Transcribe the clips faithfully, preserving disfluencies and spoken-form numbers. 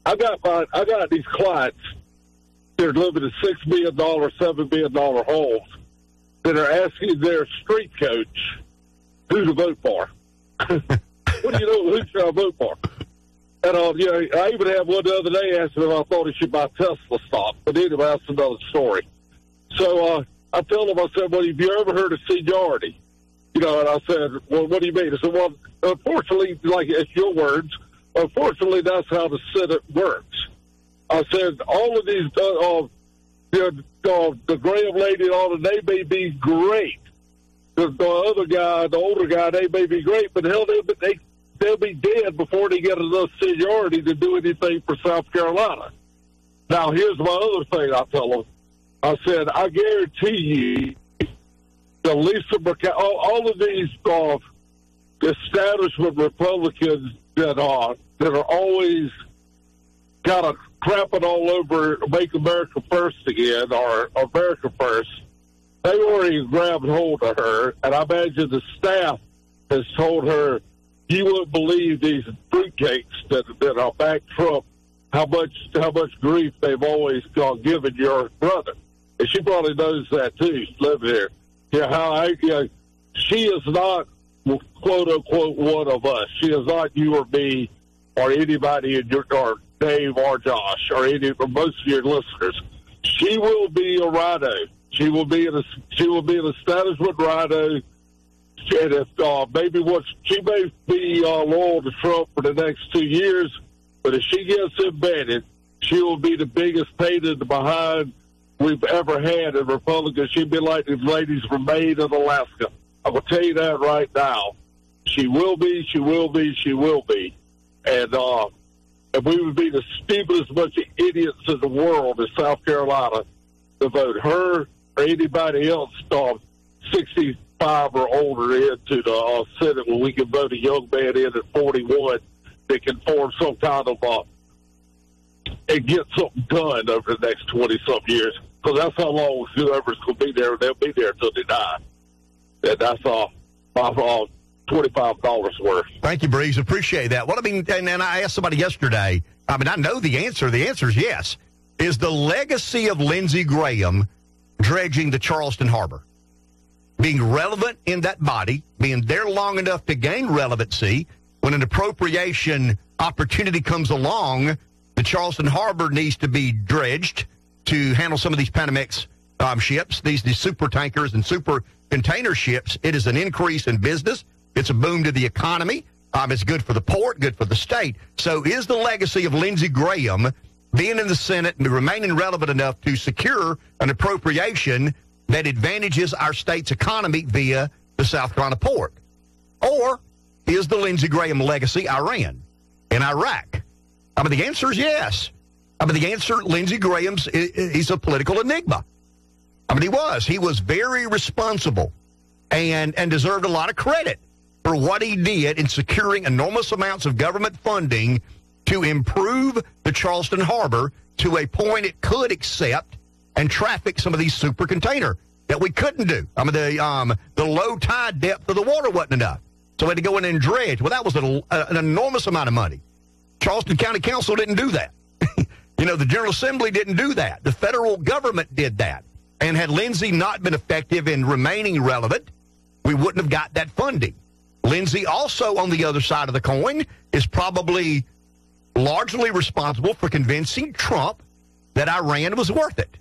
I got my, I got these clients that are living in six million dollars, seven million dollars homes that are asking their street coach who to vote for. What do you know? Who should I vote for? And uh, you know, I even had one the other day asking if I thought he should buy Tesla stock. But anyway, that's another story. So uh, I told him, I said, well, have you ever heard of seniority? You know, and I said, well, what do you mean? I said, well, unfortunately, like it's your words, unfortunately, that's how the Senate works. I said, all of these, uh, uh, the, uh, the Graham lady and all, they may be great. The, the other guy, the older guy, they may be great, but hell, they'll be, they, they'll be dead before they get enough seniority to do anything for South Carolina. Now, here's my other thing I tell them. I said, I guarantee you, the Lisa Murkowski, all, all of these uh, establishment Republicans that are, that are always kind of crapping all over Make America First again, or America First, they already grabbed hold of her, and I imagine the staff has told her, you wouldn't believe these fruitcakes that, that are back Trump, how much how much grief they've always uh, given your brother. And she probably knows that, too. She's living here. Yeah, how I, you know, she is not, quote, unquote, one of us. She is not you or me or anybody in your, or Dave or Josh or any or most of your listeners. She will be a rhino. She will be an, she will be an establishment rhino. And if uh, maybe what she may be uh, loyal to Trump for the next two years, but if she gets embedded, she will be the biggest pain in the behind we've ever had in Republicans. She'd be like these ladies from Maine and Alaska. I'm going to tell you that right now. She will be, she will be, she will be. And, uh, and we would be the stupidest bunch of idiots in the world in South Carolina to vote her or anybody else uh, sixty-five or older into the uh, Senate when we can vote a young man in at forty-one that can form some kind of uh, and get something done over the next twenty-something years. Because that's how long whoever's going to be there, they'll be there until they die. And that's uh, my uh, twenty-five dollars worth. Thank you, Breeze. Appreciate that. Well, I mean, and, and I asked somebody yesterday, I mean, I know the answer. The answer is yes. Is the legacy of Lindsey Graham dredging the Charleston Harbor, being relevant in that body, being there long enough to gain relevancy, when an appropriation opportunity comes along, the Charleston Harbor needs to be dredged to handle some of these Panamex um, ships, these, these super tankers and super container ships. It is an increase in business. It's a boom to the economy. Um, it's good for the port, good for the state. So is the legacy of Lindsey Graham being in the Senate and remaining relevant enough to secure an appropriation that advantages our state's economy via the South Carolina port? Or is the Lindsey Graham legacy Iran and Iraq? I mean, the answer is yes. I mean, the answer, Lindsey Graham's, he's a political enigma. I mean, he was. He was very responsible and, and deserved a lot of credit for what he did in securing enormous amounts of government funding to improve the Charleston Harbor to a point it could accept and traffic some of these super container that we couldn't do. I mean, the um, the low tide depth of the water wasn't enough. So we had to go in and dredge. Well, that was an, an enormous amount of money. Charleston County Council didn't do that. You know, the General Assembly didn't do that. The federal government did that. And had Lindsey not been effective in remaining relevant, we wouldn't have got that funding. Lindsey also, on the other side of the coin, is probably largely responsible for convincing Trump that Iran was worth it.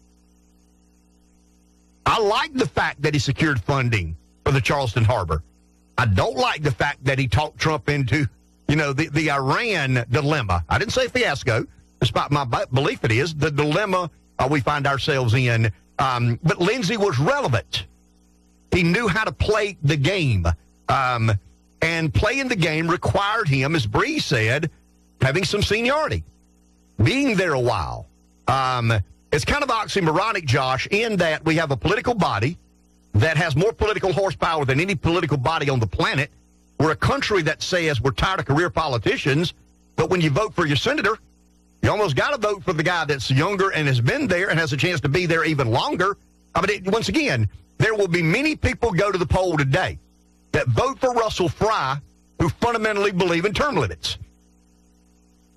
I like the fact that he secured funding for the Charleston Harbor. I don't like the fact that he talked Trump into, you know, the, the Iran dilemma. I didn't say fiasco, despite my belief it is, the dilemma uh, we find ourselves in. Um, but Lindsey was relevant. He knew how to play the game. Um, and playing the game required him, as Bree said, having some seniority, being there a while. Um, it's kind of oxymoronic, Josh, in that we have a political body that has more political horsepower than any political body on the planet. We're a country that says we're tired of career politicians, but when you vote for your senator, you almost got to vote for the guy that's younger and has been there and has a chance to be there even longer. I mean, it, once again, there will be many people go to the poll today that vote for Russell Fry who fundamentally believe in term limits.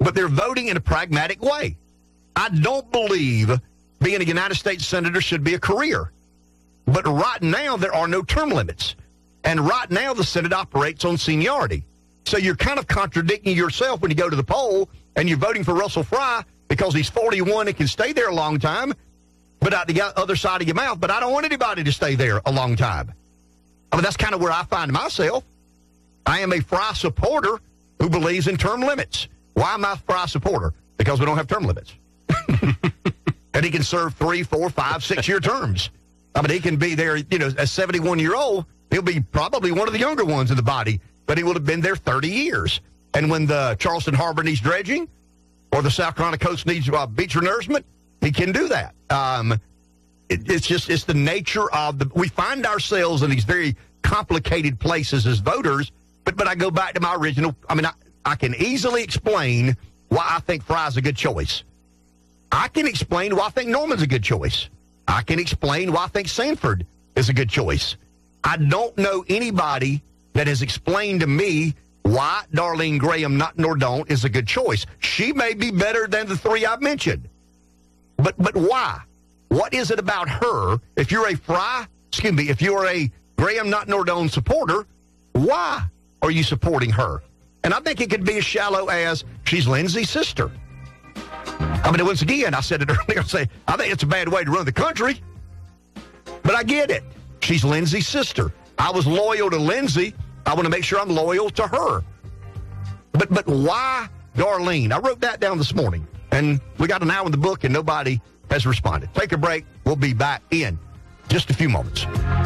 but they're voting in a pragmatic way. I don't believe being a United States Senator should be a career. But right now, there are no term limits. And right now, the Senate operates on seniority. So you're kind of contradicting yourself when you go to the poll and you're voting for Russell Fry because he's forty-one and can stay there a long time, but out the other side of your mouth, but I don't want anybody to stay there a long time. I mean, that's kind of where I find myself. I am a Fry supporter who believes in term limits. Why am I a Fry supporter? Because we don't have term limits. And he can serve three, four, five, six-year terms. I mean, he can be there, you know, a seventy-one-year-old. He'll be probably one of the younger ones in the body, but he will have been there thirty years. And when the Charleston Harbor needs dredging or the South Carolina coast needs uh, beach renourishment, he can do that. Um, it, it's just, it's the nature of the, we find ourselves in these very complicated places as voters, but, but I go back to my original, I mean, I, I can easily explain why I think Fry's a good choice. I can explain why I think Norman's a good choice. I can explain why I think Sanford is a good choice. I don't know anybody that has explained to me why Darlene Graham not Nordon is a good choice. She may be better than the three I've mentioned. But but why? What is it about her? If you're a Fry, excuse me, if you're a Graham not Nordon supporter, why are you supporting her? And I think it could be as shallow as she's Lindsay's sister. I mean, once again, I said it earlier, I say, I think it's a bad way to run the country. But I get it. She's Lindsay's sister. I was loyal to Lindsay. I want to make sure I'm loyal to her. But but why Darlene? I wrote that down this morning. And we got an hour in the book and nobody has responded. Take a break. We'll be back in just a few moments.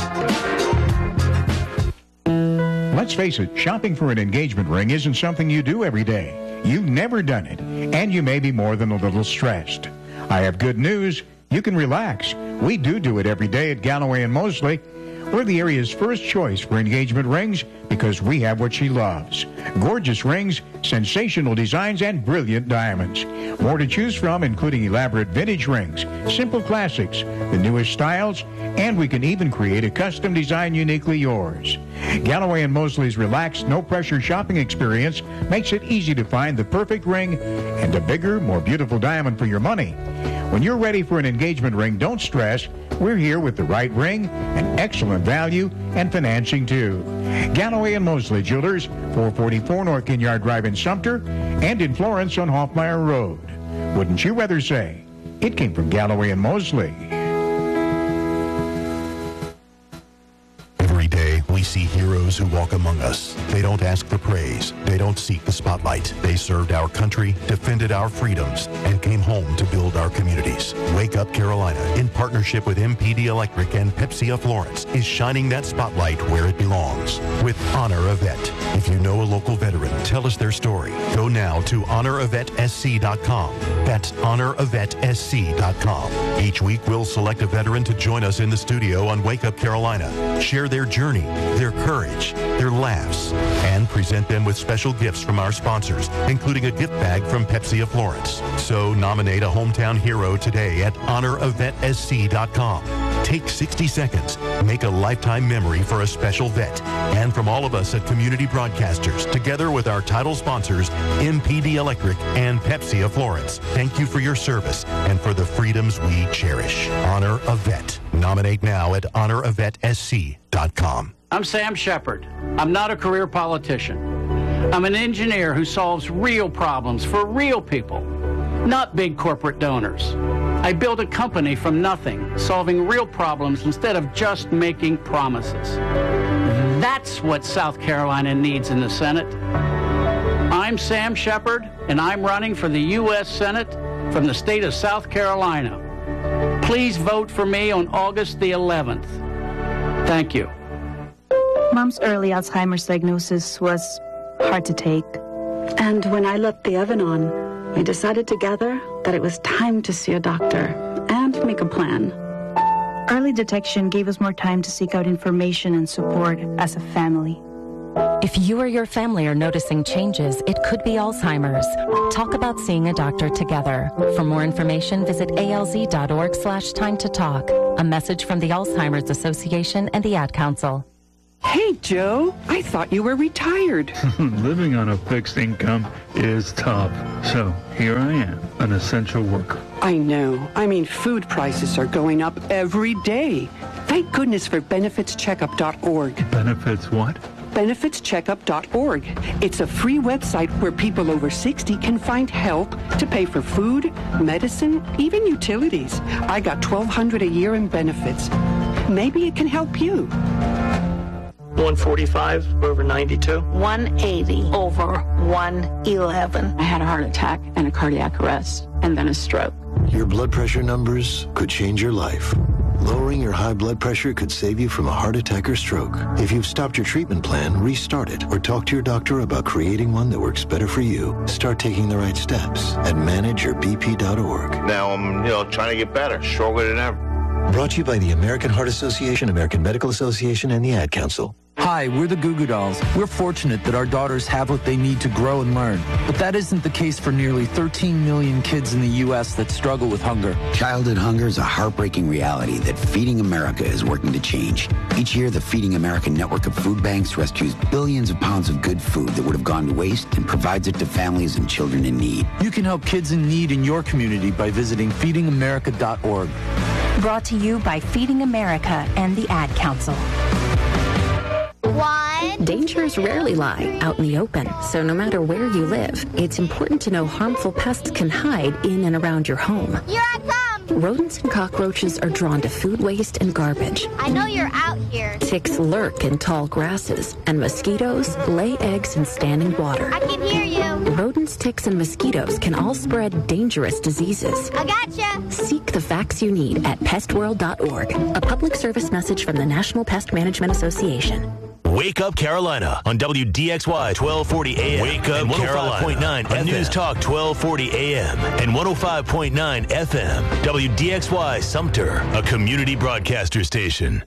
Let's face it, shopping for an engagement ring isn't something you do every day. You've never done it, and you may be more than a little stressed. I have good news. You can relax. We do do it every day at Galloway and Mosley. We're the area's first choice for engagement rings because we have what she loves. Gorgeous rings, sensational designs, and brilliant diamonds. More to choose from, including elaborate vintage rings, simple classics, the newest styles, and we can even create a custom design uniquely yours. Galloway and Mosley's relaxed, no-pressure shopping experience makes it easy to find the perfect ring and a bigger, more beautiful diamond for your money. When you're ready for an engagement ring, don't stress. We're here with the right ring, an excellent value, and financing too. Galloway and Mosley Jewelers, four forty-four North Ginyard Drive in Sumter, and in Florence on Hoffmeyer Road. Wouldn't you rather say it came from Galloway and Mosley? Every day, we see heroes who walk among us. They don't ask for praise. They don't seek the spotlight. They served our country, defended our freedoms, and came home to build our communities. Wake Up Carolina, in partnership with M P D Electric and Pepsi of Florence, is shining that spotlight where it belongs with Honor a Vet. If you know a local veteran, tell us their story. Go now to honor a vet s c dot com. That's honor a vet s c dot com. Each week, we'll select a veteran to join us in the studio on Wake Up Carolina. Share their journey, their courage, their laughs, and present them with special gifts from our sponsors, including a gift bag from Pepsi of Florence. So nominate a hometown hero today at honor a vet s c dot com. Take sixty seconds. Make a lifetime memory for a special vet. And from all of us at Community Broadcasters, together with our title sponsors, M P D Electric and Pepsi of Florence, thank you for your service and for the freedoms we cherish. Honor a Vet. Nominate now at honor a vet s c dot com. I'm Sam Shepard. I'm not a career politician. I'm an engineer who solves real problems for real people, not big corporate donors. I built a company from nothing, solving real problems instead of just making promises. That's what South Carolina needs in the Senate. I'm Sam Shepard, and I'm running for the U S Senate from the state of South Carolina. Please vote for me on August the eleventh. Thank you. Mom's early Alzheimer's diagnosis was hard to take. And when I let the oven on, we decided together that it was time to see a doctor and make a plan. Early detection gave us more time to seek out information and support as a family. If you or your family are noticing changes, it could be Alzheimer's. Talk about seeing a doctor together. For more information, visit A L Z dot org slash time to talk. A message from the Alzheimer's Association and the Ad Council. Hey, Joe, I thought you were retired. Living on a fixed income is tough. So here I am, an essential worker. I know. I mean, food prices are going up every day. Thank goodness for benefits checkup dot org. Benefits what? benefits checkup dot org. It's a free website where people over sixty can find help to pay for food, medicine, even utilities. I got twelve hundred dollars a year in benefits. Maybe it can help you. one forty-five over ninety-two. one eighty over one eleven. I had a heart attack and a cardiac arrest and then a stroke. Your blood pressure numbers could change your life. Lowering your high blood pressure could save you from a heart attack or stroke. If you've stopped your treatment plan, restart it or talk to your doctor about creating one that works better for you. Start taking the right steps at manage your b p dot org. Now I'm, you know, trying to get better, stronger than ever. Brought to you by the American Heart Association, American Medical Association, and the Ad Council. Hi, we're the Goo Goo Dolls. We're fortunate that our daughters have what they need to grow and learn. But that isn't the case for nearly thirteen million kids in the U S that struggle with hunger. Childhood hunger is a heartbreaking reality that Feeding America is working to change. Each year, the Feeding America network of food banks rescues billions of pounds of good food that would have gone to waste and provides it to families and children in need. You can help kids in need in your community by visiting feeding america dot org. Brought to you by Feeding America and the Ad Council. One. Dangers rarely lie out in the open, so no matter where you live, it's important to know harmful pests can hide in and around your home. Here I come! Rodents and cockroaches are drawn to food waste and garbage. I know you're out here. Ticks lurk in tall grasses, and mosquitoes lay eggs in standing water. I can hear you. Rodents, ticks, and mosquitoes can all spread dangerous diseases. I gotcha. Seek the facts you need at pest world dot org. A public service message from the National Pest Management Association. Wake Up Carolina on W D X Y twelve forty A M. Wake Up Carolina. one oh five point nine on News Talk twelve forty A M and one oh five point nine F M. W D X Y Sumter, a community broadcaster station.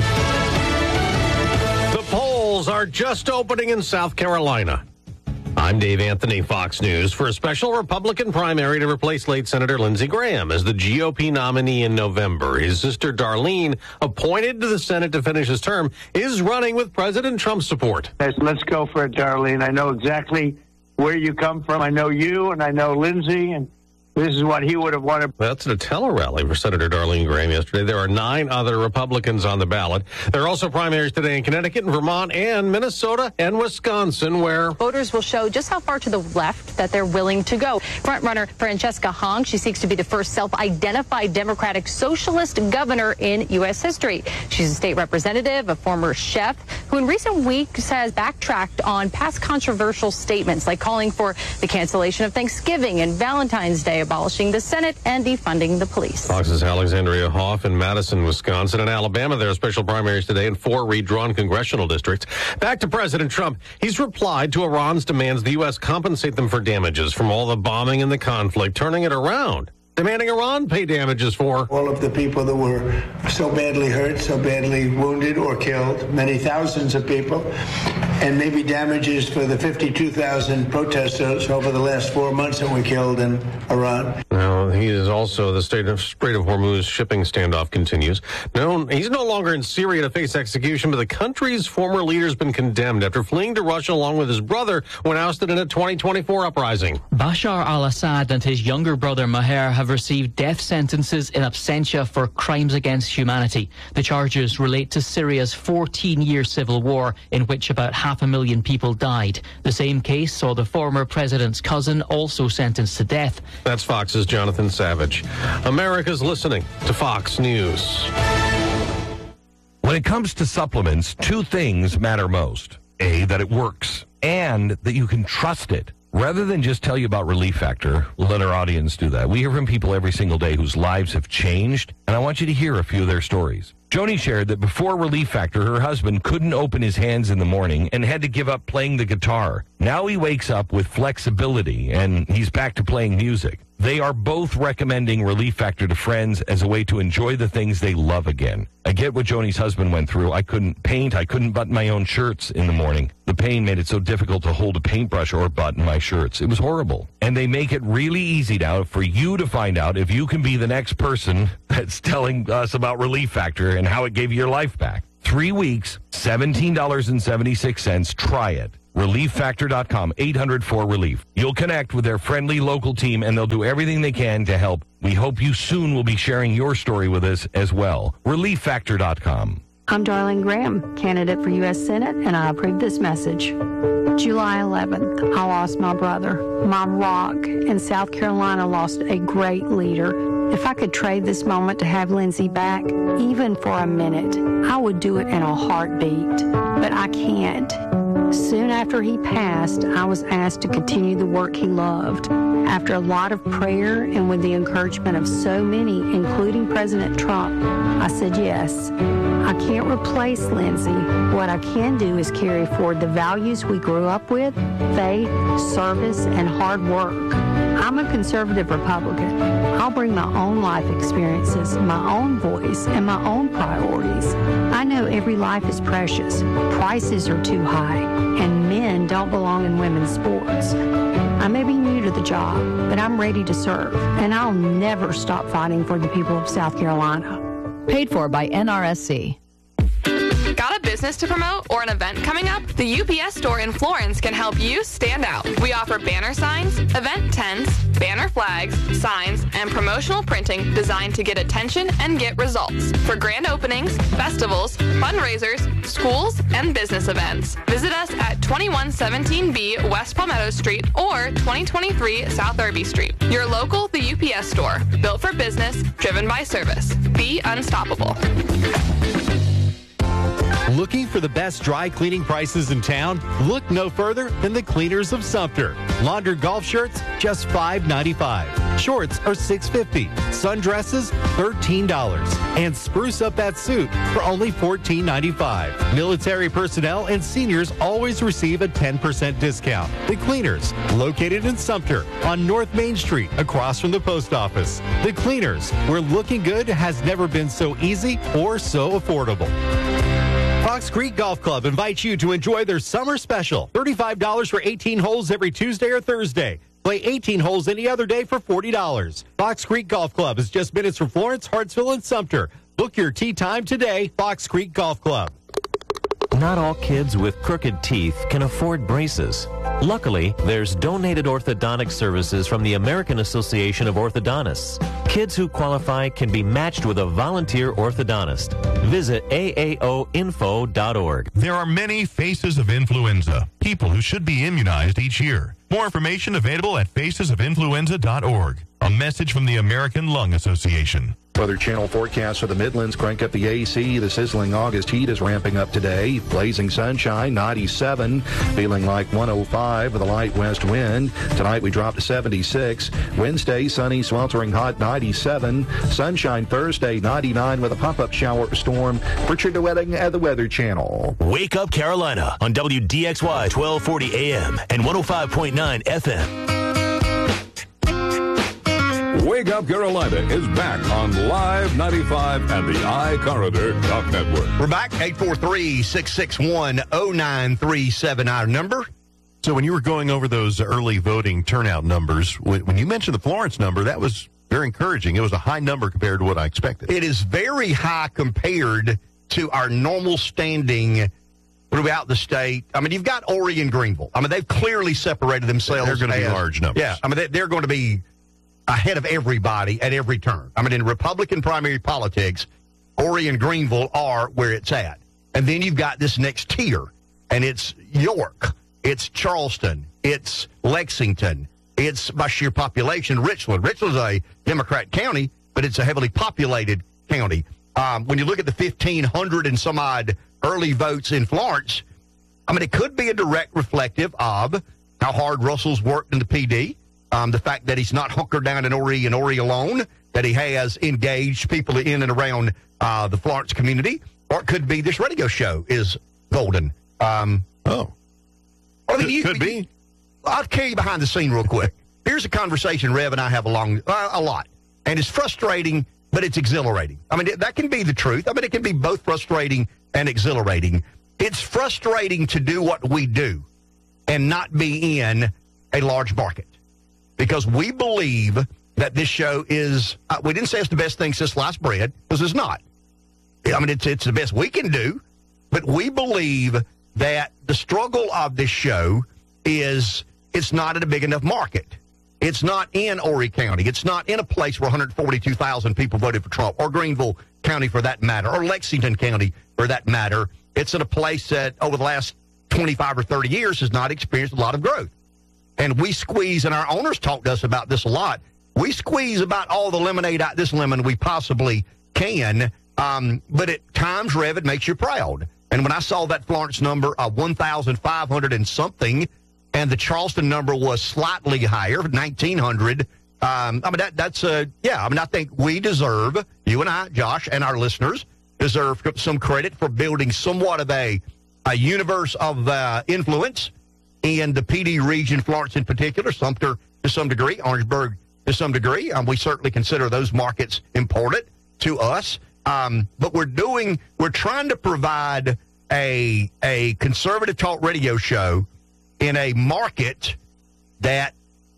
The polls are just opening in South Carolina. I'm Dave Anthony, Fox News, for a special Republican primary to replace late Senator Lindsey Graham as the G O P nominee in November. His sister Darlene, appointed to the Senate to finish his term, is running with President Trump's support. Yes, let's go for it, Darlene. I know exactly where you come from. I know you, and I know Lindsey, and this is what he would have wanted. That's at a tele-rally for Senator Darlene Graham yesterday. There are nine other Republicans on the ballot. There are also primaries today in Connecticut, and Vermont, and Minnesota, and Wisconsin, where voters will show just how far to the left that they're willing to go. Frontrunner Francesca Hong, she seeks to be the first self-identified Democratic socialist governor in U S history. She's a state representative, a former chef, who in recent weeks has backtracked on past controversial statements, like calling for the cancellation of Thanksgiving and Valentine's Day, abolishing the Senate, and defunding the police. Fox's Alexandria Hoff in Madison, Wisconsin, and Alabama. There are special primaries today in four redrawn congressional districts. Back to President Trump. He's replied to Iran's demands the U S compensate them for damages from all the bombing and the conflict, turning it around, demanding Iran pay damages for all of the people that were so badly hurt, so badly wounded or killed, many thousands of people, and maybe damages for the fifty-two thousand protesters over the last four months that were killed in Iran. Now, he is also the state of Strait of Hormuz shipping standoff continues. No, he's no longer in Syria to face execution, but the country's former leader's been condemned after fleeing to Russia along with his brother when ousted in a twenty twenty-four uprising. Bashar al-Assad and his younger brother Maher have received death sentences in absentia for crimes against humanity. The charges relate to Syria's fourteen-year civil war in which about half a million people died. The same case saw the former president's cousin also sentenced to death. That's Fox's Jonathan Savage. America's listening to Fox News. When it comes to supplements, two things matter most. A, that it works, and that you can trust it. Rather than just tell you about Relief Factor, let our audience do that. We hear from people every single day whose lives have changed, and I want you to hear a few of their stories. Joni shared that before Relief Factor, her husband couldn't open his hands in the morning and had to give up playing the guitar. Now he wakes up with flexibility, and he's back to playing music. They are both recommending Relief Factor to friends as a way to enjoy the things they love again. I get what Joni's husband went through. I couldn't paint. I couldn't button my own shirts in the morning. The pain made it so difficult to hold a paintbrush or button my shirts. It was horrible. And they make it really easy now for you to find out if you can be the next person that's telling us about Relief Factor and how it gave you your life back. Three weeks, seventeen dollars and seventy-six cents. Try it. relief factor dot com, eight hundred four relief. You'll connect with their friendly local team, and they'll do everything they can to help. We hope you soon will be sharing your story with us as well. relief factor dot com. I'm Darlene Graham, candidate for U S Senate, and I approve this message. July eleventh, I lost my brother, my rock, and South Carolina lost a great leader. If I could trade this moment to have Lindsey back, even for a minute, I would do it in a heartbeat. But I can't. Soon after he passed, I was asked to continue the work he loved. After a lot of prayer and with the encouragement of so many, including President Trump, I said yes. I can't replace Lindsey. What I can do is carry forward the values we grew up with, faith, service, and hard work. I'm a conservative Republican. I'll bring my own life experiences, my own voice, and my own priorities. I know every life is precious. Prices are too high, and men don't belong in women's sports. I may be new to the job, but I'm ready to serve, and I'll never stop fighting for the people of South Carolina. Paid for by N R S C. Got a business to promote or an event coming up? The U P S store in Florence can help you stand out. We offer banner signs, event tents, banner flags, signs, and promotional printing designed to get attention and get results for grand openings, festivals, fundraisers, schools, and business events. Visit us at twenty-one seventeen B West Palmetto Street or twenty twenty-three South Irby Street. Your local, the U P S store. Built for business, driven by service. Be unstoppable. Looking for the best dry cleaning prices in town? Look no further than the Cleaners of Sumter. Laundered golf shirts, just five ninety-five. Shorts are six fifty. Sundresses, thirteen dollars. And spruce up that suit for only fourteen ninety-five. Military personnel and seniors always receive a ten percent discount. The Cleaners, located in Sumter on North Main Street, across from the post office. The Cleaners, where looking good has never been so easy or so affordable. Fox Creek Golf Club invites you to enjoy their summer special. thirty-five dollars for eighteen holes every Tuesday or Thursday. Play eighteen holes any other day for forty dollars. Fox Creek Golf Club is just minutes from Florence, Hartsville, and Sumter. Book your tee time today, Fox Creek Golf Club. Not all kids with crooked teeth can afford braces. Luckily, there's donated orthodontic services from the American Association of Orthodontists. Kids who qualify can be matched with a volunteer orthodontist. Visit A A O info dot org. There are many faces of influenza, people who should be immunized each year. More information available at faces of influenza dot org. A message from the American Lung Association. Weather Channel forecast for the Midlands. Crank up the A C. The sizzling August heat is ramping up today. Blazing sunshine, ninety-seven. Feeling like one oh five with a light west wind. Tonight we drop to seventy-six. Wednesday, sunny, sweltering hot, ninety-seven. Sunshine Thursday, ninety-nine with a pop-up shower storm. Richard DeWetting at the Weather Channel. Wake Up Carolina on W D X Y twelve forty A M and one oh five point nine F M. Wake Up Carolina is back on Live ninety-five and the iCorridor Talk Network. We're back, eight four three, six six one, oh nine three seven, our number. So when you were going over those early voting turnout numbers, when you mentioned the Florence number, that was very encouraging. It was a high number compared to what I expected. It is very high compared to our normal standing throughout the state. I mean, you've got Horry and Greenville. I mean, they've clearly separated themselves. They're going to be large numbers. Yeah, I mean, they're going to be ahead of everybody at every turn. I mean, in Republican primary politics, Horry and Greenville are where it's at. And then you've got this next tier, and it's York, it's Charleston, it's Lexington, it's by sheer population, Richland. Richland's a Democrat county, but it's a heavily populated county. Um, when you look at the fifteen hundred and some odd early votes in Florence, I mean, it could be a direct reflective of how hard Russell's worked in the P D. Um, the fact that he's not hunkered down in Horry and Horry alone, that he has engaged people in and around uh, the Florence community, or it could be this radio show is golden. Um, oh. I mean, could you, could you, be. I'll carry you behind the scene real quick. Here's a conversation Rev and I have along, uh, a lot, and it's frustrating, but it's exhilarating. I mean, that can be the truth. I mean, it can be both frustrating and exhilarating. It's frustrating to do what we do and not be in a large market. Because we believe that this show is, uh, we didn't say it's the best thing since sliced bread, because it's not. I mean, it's it's the best we can do, but we believe that the struggle of this show is it's not in a big enough market. It's not in Horry County. It's not in a place where one hundred forty-two thousand people voted for Trump, or Greenville County for that matter, or Lexington County for that matter. It's in a place that over the last twenty-five or thirty years has not experienced a lot of growth. And we squeeze, and our owners talk to us about this a lot, we squeeze about all the lemonade out this lemon we possibly can, um, but at times, Rev, it makes you proud. And when I saw that Florence number of one thousand five hundred and something, and the Charleston number was slightly higher, nineteen hundred, um, I mean, that, that's, uh, yeah, I mean, I think we deserve, you and I, Josh, and our listeners, deserve some credit for building somewhat of a, a universe of uh, influence in the P D region, Florence in particular, Sumter to some degree, Orangeburg to some degree. Um, we certainly consider those markets important to us. Um, but we're doing, we're trying to provide a, a conservative talk radio show in a market that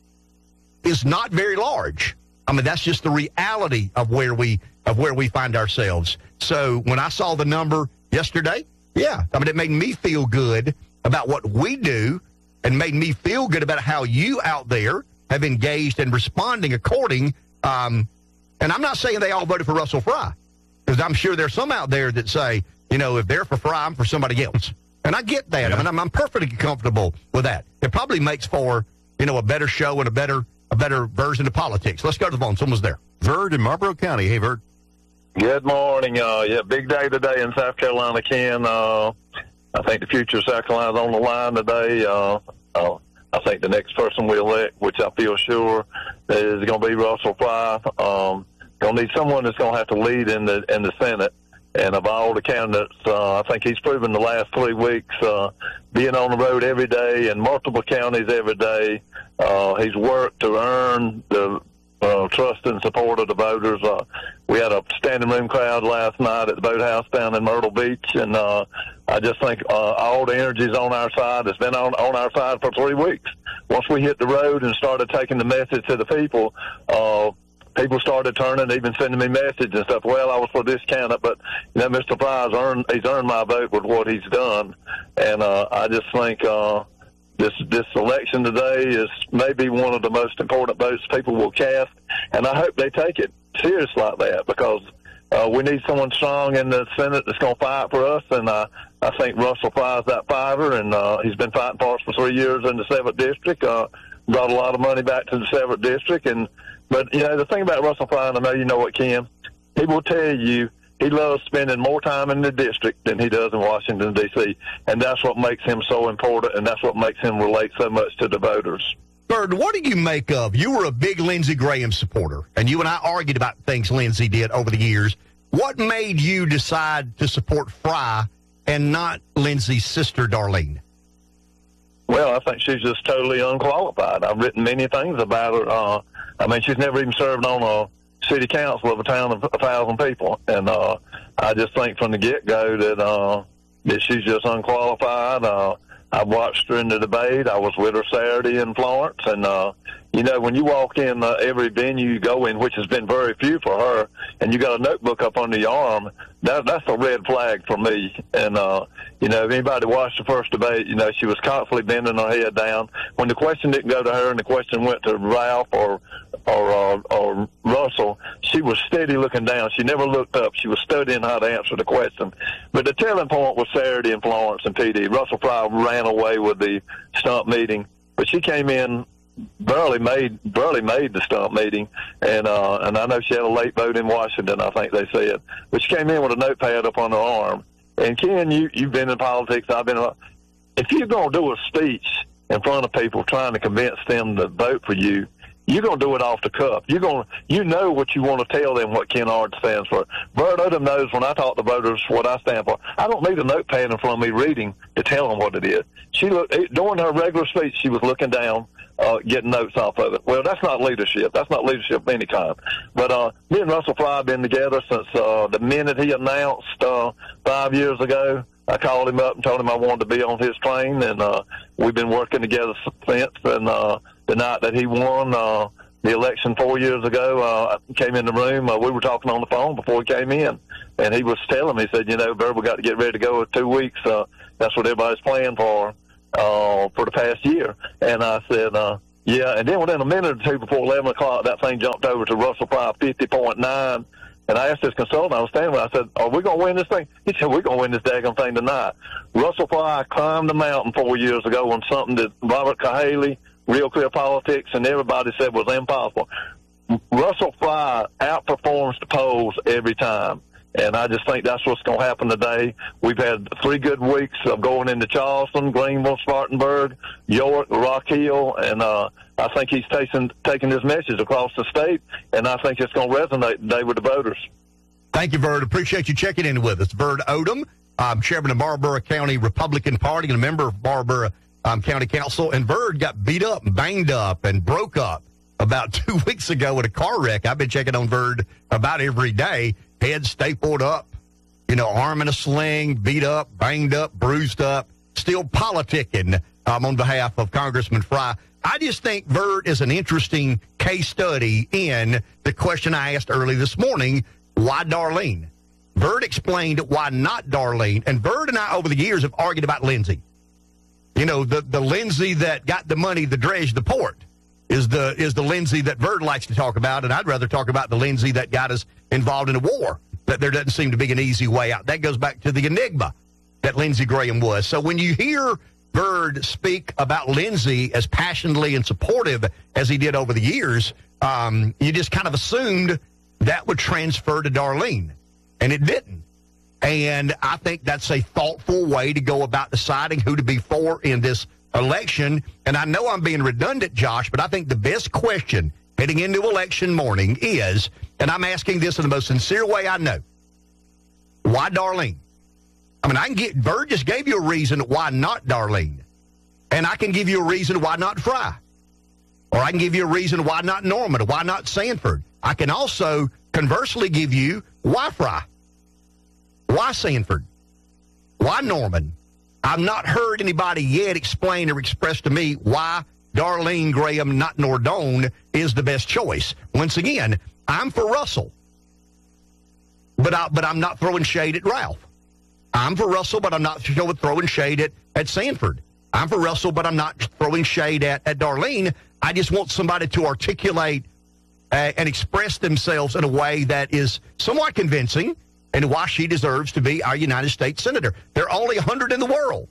is not very large. I mean, that's just the reality of where we, of where we find ourselves. So when I saw the number yesterday, yeah, I mean, it made me feel good about what we do and made me feel good about how you out there have engaged and responding according. Um, and I'm not saying they all voted for Russell Fry, because I'm sure there's some out there that say, you know, if they're for Fry, I'm for somebody else. And I get that. Yeah. I mean, I'm, I'm perfectly comfortable with that. It probably makes for, you know, a better show and a better a better version of politics. Let's go to the phone. Someone's there. Verd in Marlboro County. Hey, Verd. Good morning. Uh, yeah, big day today in South Carolina, Ken. Uh, I think the future of South Carolina is on the line today. Uh, uh, I think the next person we elect, which I feel sure is going to be Russell Fry. Um, going to need someone that's going to have to lead in the in the Senate. And of all the candidates, uh, I think he's proven the last three weeks, uh, being on the road every day in multiple counties every day. Uh, he's worked to earn the uh, trust and support of the voters. Uh, we had a standing room crowd last night at the boathouse down in Myrtle Beach, and uh, I just think uh, all the energy's on our side. It's been on, on our side for three weeks. Once we hit the road and started taking the message to the people, uh, people started turning, even sending me messages and stuff. Well, I was for this candidate, but you know, Mister Fry's earned he's earned my vote with what he's done, and uh, I just think uh, this this election today is maybe one of the most important votes people will cast, and I hope they take it serious like that, because uh, we need someone strong in the Senate that's going to fight for us, and uh, I think Russell Fry's that fighter, and uh, he's been fighting for us for three years in the seventh district. Uh, brought a lot of money back to the seventh district, and. But, you know, the thing about Russell Fry, and I know you know what, Kim, he will tell you he loves spending more time in the district than he does in Washington, D C, and that's what makes him so important, and that's what makes him relate so much to the voters. Bird, what do you make of, you were a big Lindsey Graham supporter, and you and I argued about things Lindsey did over the years. What made you decide to support Fry and not Lindsey's sister, Darlene? Well, I think she's just totally unqualified. I've written many things about her. Uh, I mean, she's never even served on a city council of a town of a thousand people. And uh, I just think from the get-go that, uh, that she's just unqualified. Uh, I've watched her in the debate. I was with her Saturday in Florence. And, uh, you know, when you walk in uh, every venue you go in, which has been very few for her, and you got a notebook up under your arm, that, that's a red flag for me. And, uh, you know, if anybody watched the first debate, you know, she was constantly bending her head down. When the question didn't go to her and the question went to Ralph or or, uh, or Russell, she was steady looking down. She never looked up. She was studying how to answer the question. But the telling point was Saturday in Florence and P D. Russell Fry ran away with the stump meeting, but she came in barely made barely made the stump meeting, and uh, and I know she had a late vote in Washington, I think they said, but she came in with a notepad up on her arm. And Ken, you you've been in politics. I've been. If you're gonna do a speech in front of people trying to convince them to vote for you, you're going to do it off the cuff. You're going to, you know what you want to tell them what Ken Ard stands for. Bird Odom knows when I talk to voters what I stand for. I don't need a notepad in front of me reading to tell them what it is. She looked, during her regular speech, she was looking down, uh, getting notes off of it. Well, that's not leadership. That's not leadership of any kind. But uh, me and Russell Fry have been together since uh, the minute he announced uh, five years ago. I called him up and told him I wanted to be on his train, and uh, we've been working together since. And uh, the night that he won, uh, the election four years ago, uh, I came in the room. Uh, we were talking on the phone before he came in, and he was telling me, he said, you know, Bert, we got to get ready to go in two weeks. Uh, that's what everybody's playing for uh, for the past year. And I said, uh, yeah. And then within a minute or two before eleven o'clock, that thing jumped over to Russell Fry fifty point nine. And I asked this consultant I was standing with, I said, are we going to win this thing? He said, we're going to win this daggone thing tonight. Russell Fry climbed the mountain four years ago on something that Robert Cahaly, Real Clear Politics, and everybody said was impossible. Russell Fry outperforms the polls every time. And I just think that's what's going to happen today. We've had three good weeks of going into Charleston, Greenville, Spartanburg, York, Rock Hill, and uh, I think he's taking, taking this message across the state, and I think it's going to resonate today with the voters. Thank you, Verd. Appreciate you checking in with us. Verd Odom, um, chairman of Marlboro County Republican Party and a member of Marlboro um, County Council. And Verd got beat up and banged up and broke up about two weeks ago in a car wreck. I've been checking on Verd about every day. Head stapled up, you know, arm in a sling, beat up, banged up, bruised up, still politicking um, on behalf of Congressman Fry. I just think Verd is an interesting case study in the question I asked early this morning, why Darlene? Verd explained why not Darlene, and Verd and I over the years have argued about Lindsey. You know, the, the Lindsey that got the money to dredge the port is the is the Lindsey that Verd likes to talk about, and I'd rather talk about the Lindsey that got us involved in a war, that there doesn't seem to be an easy way out. That goes back to the enigma that Lindsey Graham was. So when you hear Verd speak about Lindsey as passionately and supportive as he did over the years, um, you just kind of assumed that would transfer to Darlene, and it didn't. And I think that's a thoughtful way to go about deciding who to be for in this election. And I know I'm being redundant, Josh, but I think the best question heading into election morning is, and I'm asking this in the most sincere way I know, why Darlene? I mean, I can get, Verd just gave you a reason why not Darlene. And I can give you a reason why not Fry. Or I can give you a reason why not Norman, or why not Sanford. I can also conversely give you why Fry. Why Sanford? Why Norman? I've not heard anybody yet explain or express to me why Darlene Graham, not Nordone, is the best choice. Once again, I'm for Russell. But, I, but I'm not throwing shade at Ralph. I'm for Russell, but I'm not throwing shade at, at Sanford. I'm for Russell, but I'm not throwing shade at, at Darlene. I just want somebody to articulate uh, and express themselves in a way that is somewhat convincing and why she deserves to be our United States Senator. There are only one hundred in the world.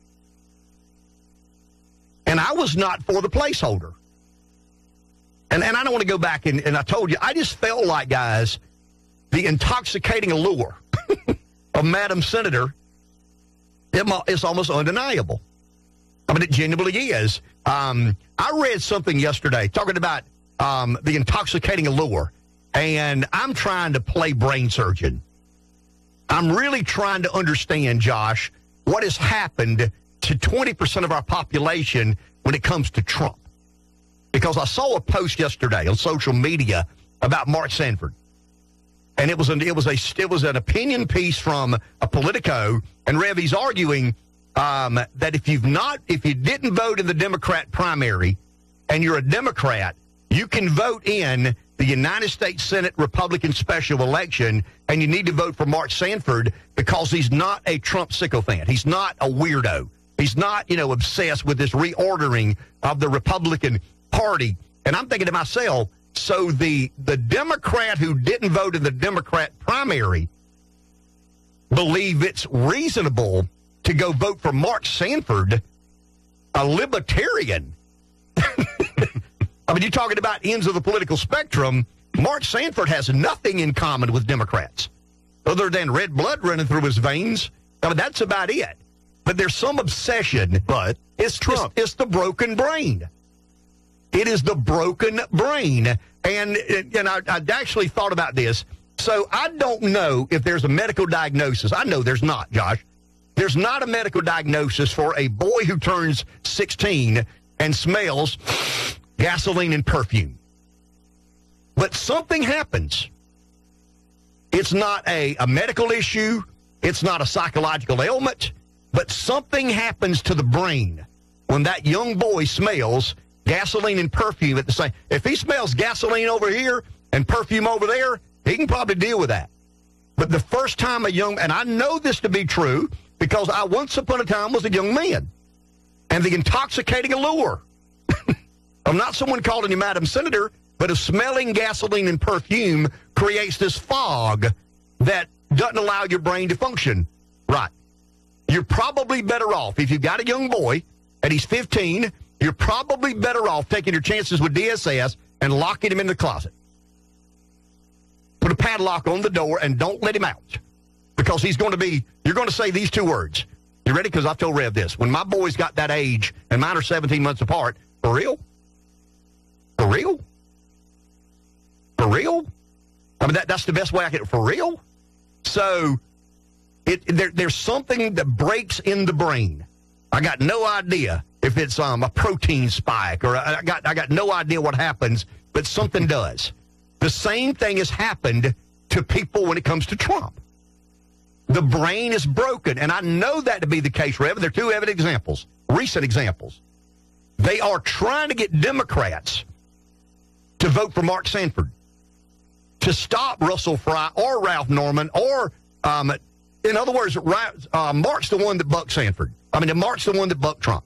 And I was not for the placeholder. And, and I don't want to go back, and, and I told you, I just felt like, guys, the intoxicating allure of Madam Senator, it, it's almost undeniable. I mean, it genuinely is. Um, I read something yesterday talking about um, the intoxicating allure, and I'm trying to play brain surgeon. I'm really trying to understand, Josh, what has happened to twenty percent of our population when it comes to Trump. Because I saw a post yesterday on social media about Mark Sanford. And it was an, it was a, it was an opinion piece from a Politico, and Revy's arguing um, that if you've not, if you didn't vote in the Democrat primary and you're a Democrat, you can vote in the United States Senate Republican special election, and you need to vote for Mark Sanford because he's not a Trump sycophant. He's not a weirdo. He's not, you know, obsessed with this reordering of the Republican Party. And I'm thinking to myself, so the the Democrat who didn't vote in the Democrat primary believe it's reasonable to go vote for Mark Sanford, a libertarian. I mean, you're talking about ends of the political spectrum. Mark Sanford has nothing in common with Democrats other than red blood running through his veins. I mean, that's about it. But there's some obsession. But it's Trump. It's, it's the broken brain. It is the broken brain. And, and I, I actually thought about this. So I don't know if there's a medical diagnosis. I know there's not, Josh. There's not a medical diagnosis for a boy who turns sixteen and smells gasoline and perfume. But something happens. It's not a, a medical issue. It's not a psychological ailment. But something happens to the brain when that young boy smells gasoline and perfume at the same. If he smells gasoline over here and perfume over there, he can probably deal with that. But the first time a young, and I know this to be true because I once upon a time was a young man, and the intoxicating allure of not someone calling you Madam Senator, but of smelling gasoline and perfume creates this fog that doesn't allow your brain to function right. You're probably better off, if you've got a young boy and he's fifteen, you're probably better off taking your chances with D S S and locking him in the closet. Put a padlock on the door and don't let him out. Because he's going to be, you're going to say these two words. You ready? Because I've told Rev this. When my boys got that age, and mine are seventeen months apart, for real? For real? For real? I mean, that, that's the best way I can, for real? So, it, there, there's something that breaks in the brain. I got no idea if it's um, a protein spike, or I got, I got no idea what happens, but something does. The same thing has happened to people when it comes to Trump. The brain is broken, and I know that to be the case, Rev. There are two evident examples, recent examples. They are trying to get Democrats to vote for Mark Sanford, to stop Russell Fry or Ralph Norman, or, um, in other words, uh, Mark's the one that bucked Sanford. I mean, Mark's the one that bucked Trump.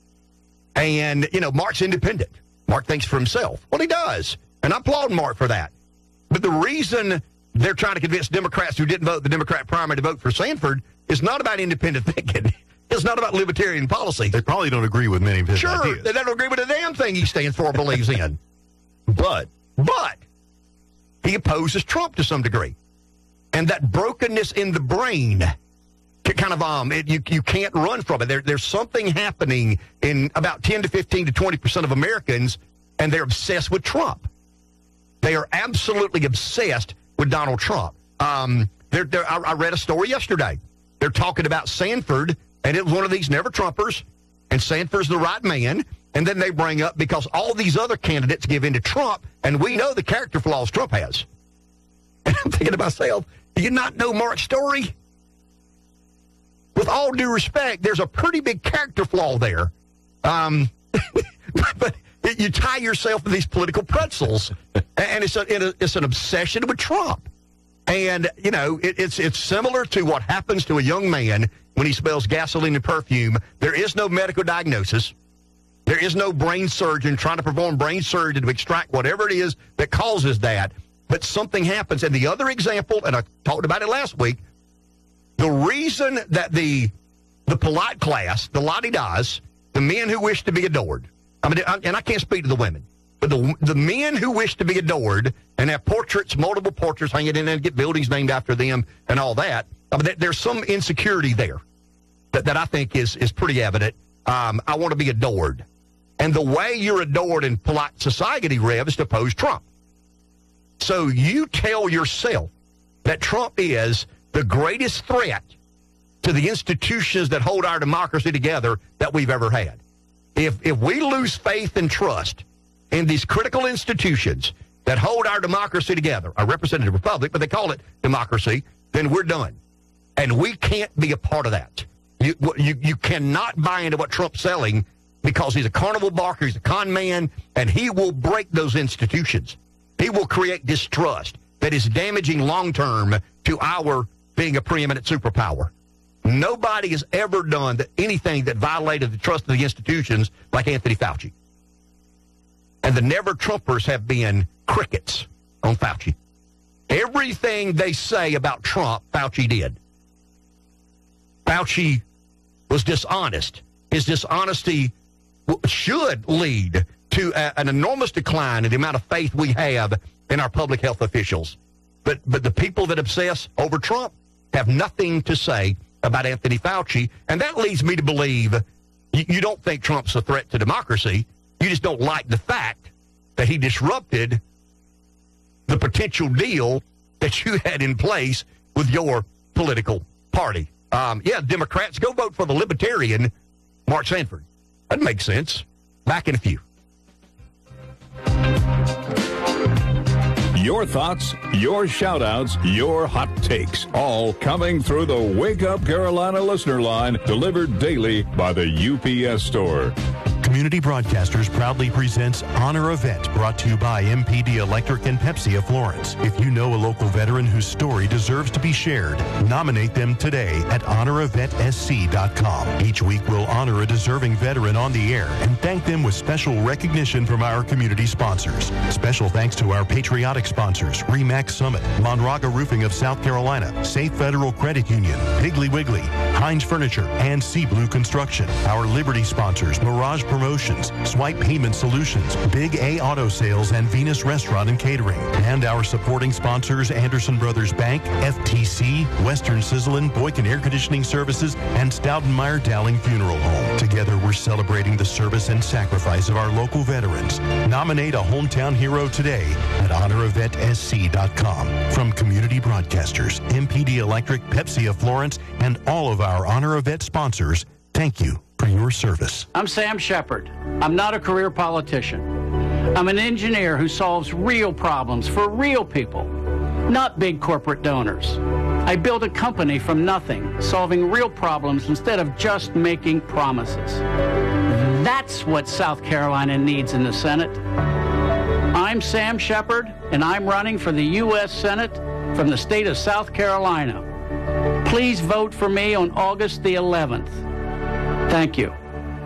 And, you know, Mark's independent. Mark thinks for himself. Well, he does. And I applaud Mark for that. But the reason they're trying to convince Democrats who didn't vote the Democrat primary to vote for Sanford is not about independent thinking. It's not about libertarian policy. They probably don't agree with many of his sure, ideas. They don't agree with a damn thing he stands for or believes in. But, but, he opposes Trump to some degree. And that brokenness in the brain, kind of, um, it, you, you can't run from it. There, there's something happening in about ten to fifteen to twenty percent of Americans, and they're obsessed with Trump. They are absolutely obsessed with Donald Trump. Um, they're, they're, I, I read a story yesterday. They're talking about Sanford, and it was one of these never-Trumpers, and Sanford's the right man. And then they bring up, because all these other candidates give in to Trump, and we know the character flaws Trump has. And I'm thinking to myself, do you not know Mark's story? With all due respect, there's a pretty big character flaw there. Um, but it, you tie yourself to these political pretzels, and it's, a, it, it's an obsession with Trump. And, you know, it, it's it's similar to what happens to a young man when he smells gasoline and perfume. There is no medical diagnosis. There is no brain surgeon trying to perform brain surgery to extract whatever it is that causes that. But something happens. And the other example, and I talked about it last week, the reason that the the polite class, the la-di-das, the men who wish to be adored, I mean, and I can't speak to the women, but the the men who wish to be adored and have portraits, multiple portraits hanging in and get buildings named after them and all that, I mean, there's some insecurity there that, that I think is, is pretty evident. Um, I want to be adored. And the way you're adored in polite society, Rev, is to oppose Trump. So you tell yourself that Trump is the greatest threat to the institutions that hold our democracy together that we've ever had. If if we lose faith and trust in these critical institutions that hold our democracy together, a representative republic, but they call it democracy, then we're done. And we can't be a part of that. You you, you cannot buy into what Trump's selling, because he's a carnival barker, he's a con man, and he will break those institutions. He will create distrust that is damaging long-term to our being a preeminent superpower. Nobody has ever done anything that violated the trust of the institutions like Anthony Fauci. And the never-Trumpers have been crickets on Fauci. Everything they say about Trump, Fauci did. Fauci was dishonest. His dishonesty should lead to a, an enormous decline in the amount of faith we have in our public health officials. But but the people that obsess over Trump have nothing to say about Anthony Fauci, and that leads me to believe you, you don't think Trump's a threat to democracy. You just don't like the fact that he disrupted the potential deal that you had in place with your political party. Um, yeah, Democrats, go vote for the libertarian Mark Sanford. That makes sense. Back in a few. Your thoughts, your shout-outs, your hot takes, all coming through the Wake Up Carolina listener line, delivered daily by the U P S Store. Community Broadcasters proudly presents Honor Event, brought to you by M P D Electric and Pepsi of Florence. If you know a local veteran whose story deserves to be shared, nominate them today at honor event s c dot com. Each week we'll honor a deserving veteran on the air and thank them with special recognition from our community sponsors. Special thanks to our patriotic sponsors, Remax Summit, Monraga Roofing of South Carolina, Safe Federal Credit Union, Piggly Wiggly, Heinz Furniture, and Sea Blue Construction. Our Liberty sponsors, Mirage Promotions, Swipe Payment Solutions, Big A Auto Sales, and Venus Restaurant and Catering. And our supporting sponsors, Anderson Brothers Bank, F T C, Western Sizzlin', Boykin Air Conditioning Services, and Stoutenmeyer Dowling Funeral Home. Together, we're celebrating the service and sacrifice of our local veterans. Nominate a hometown hero today at honor event s c dot com. From Community Broadcasters, M P D Electric, Pepsi of Florence, and all of our Honor Event sponsors, thank you for your service. I'm Sam Shepard. I'm not a career politician. I'm an engineer who solves real problems for real people, not big corporate donors. I built a company from nothing, solving real problems instead of just making promises. That's what South Carolina needs in the Senate. I'm Sam Shepard, and I'm running for the U S Senate from the state of South Carolina. Please vote for me on August the eleventh. Thank you.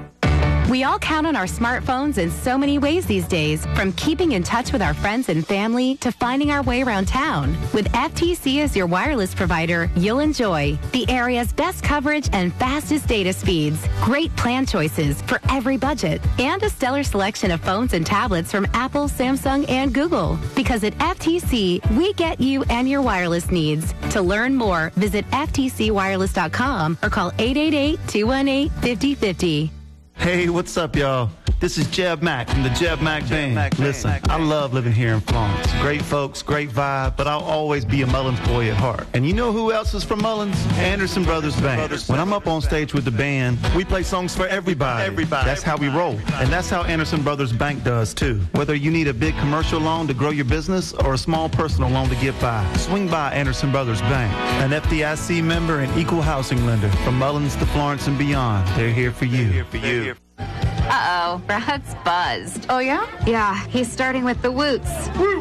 We all count on our smartphones in so many ways these days, from keeping in touch with our friends and family to finding our way around town. With F T C as your wireless provider, you'll enjoy the area's best coverage and fastest data speeds, great plan choices for every budget, and a stellar selection of phones and tablets from Apple, Samsung, and Google. Because at F T C, we get you and your wireless needs. To learn more, visit f t c wireless dot com or call eight eight eight, two one eight, five zero five zero. Hey, what's up, y'all? This is Jeb Mack from the Jeb Mack Band. Mack Listen, Mack I love living here in Florence. Great folks, great vibe, but I'll always be a Mullins boy at heart. And you know who else is from Mullins? Anderson Brothers Band. When I'm up on stage with the band, we play songs for everybody. Everybody. That's how we roll. And that's how Anderson Brothers Bank does, too. Whether you need a big commercial loan to grow your business or a small personal loan to get by, swing by Anderson Brothers Bank, an F D I C member and equal housing lender. From Mullins to Florence and beyond, they're here for you. They're here for you. Uh-oh, Brad's buzzed. Oh, yeah? Yeah, he's starting with the woots.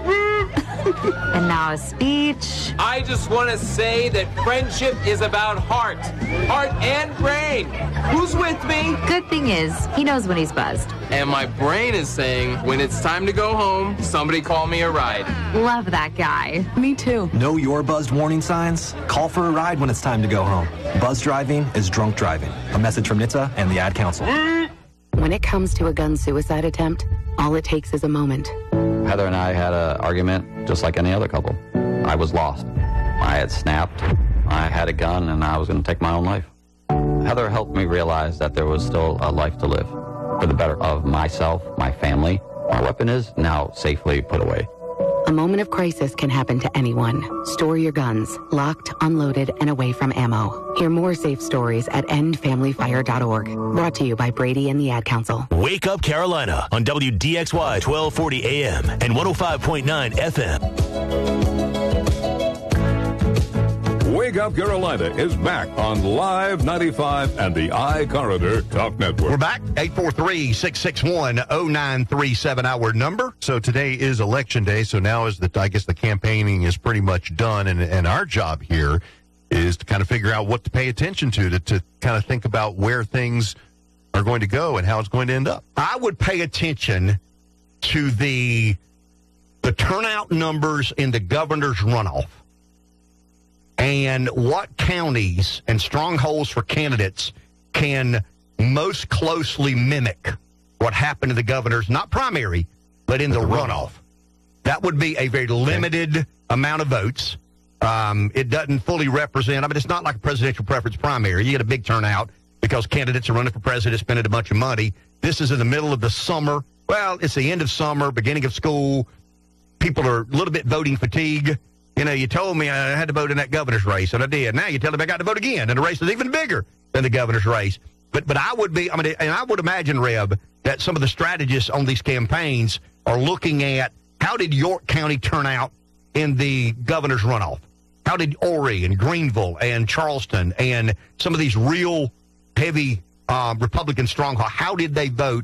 And now a speech. I just want to say that friendship is about heart. Heart and brain. Who's with me? Good thing is, he knows when he's buzzed. And my brain is saying, when it's time to go home, somebody call me a ride. Love that guy. Me too. Know your buzzed warning signs? Call for a ride when it's time to go home. Buzz driving is drunk driving. A message from N H T S A and the Ad Council. When it comes to a gun suicide attempt, all it takes is a moment. Heather and I had an argument just like any other couple. I was lost. I had snapped. I had a gun, and I was going to take my own life. Heather helped me realize that there was still a life to live for the better of myself, my family. My weapon is now safely put away. A moment of crisis can happen to anyone. Store your guns, locked, unloaded, and away from ammo. Hear more safe stories at end family fire dot org. Brought to you by Brady and the Ad Council. Wake Up Carolina on W D X Y twelve forty A M and one oh five point nine F M. Wake Up Carolina is back on Live ninety-five and the iCorridor Talk Network. We're back. eight four three, six six one, oh nine three seven, our number. So today is election day, so now is the, I guess the campaigning is pretty much done, and, and our job here is to kind of figure out what to pay attention to, to, to kind of think about where things are going to go and how it's going to end up. I would pay attention to the the turnout numbers in the governor's runoff and what counties and strongholds for candidates can most closely mimic what happened to the governor's, not primary, but in the, the runoff. runoff. That would be a very limited okay. amount of votes. Um, it doesn't fully represent, I mean, it's not like a presidential preference primary. You get a big turnout because candidates are running for president, spending a bunch of money. This is in the middle of the summer. Well, it's the end of summer, beginning of school. People are a little bit voting fatigue. You know, you told me I had to vote in that governor's race, and I did. Now you tell me I got to vote again, and the race is even bigger than the governor's race. But but I would be, I mean, and I would imagine, Reb, that some of the strategists on these campaigns are looking at how did York County turn out in the governor's runoff? How did Horry and Greenville and Charleston and some of these real heavy um, Republican strongholds, how did they vote?